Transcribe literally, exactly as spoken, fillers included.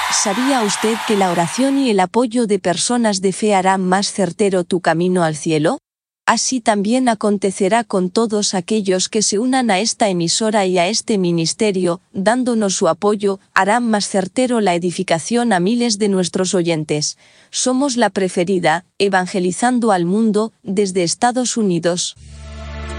¿Sabía usted que la oración y el apoyo de personas de fe harán más certero tu camino al cielo? Así también acontecerá con todos aquellos que se unan a esta emisora y a este ministerio, dándonos su apoyo, harán más certero la edificación a miles de nuestros oyentes. Somos la preferida, evangelizando al mundo, desde Estados Unidos.